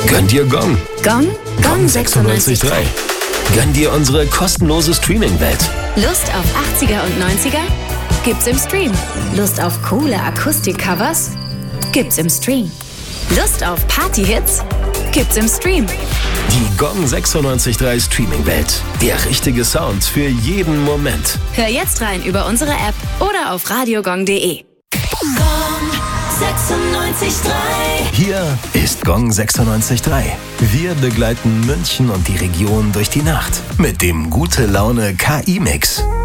Gönn dir Gong. Gong? Gong 96.3. Gönn dir unsere kostenlose Streaming-Welt. Lust auf 80er und 90er? Gibt's im Stream. Lust auf coole Akustik-Covers? Gibt's im Stream. Lust auf Party-Hits? Gibt's im Stream. Die Gong 96.3 Streaming-Welt. Der richtige Sound für jeden Moment. Hör jetzt rein über unsere App oder auf radiogong.de. Gong 96.3. Hier ist Gong 96.3. Wir begleiten München und die Region durch die Nacht mit dem Gute Laune KI-Mix.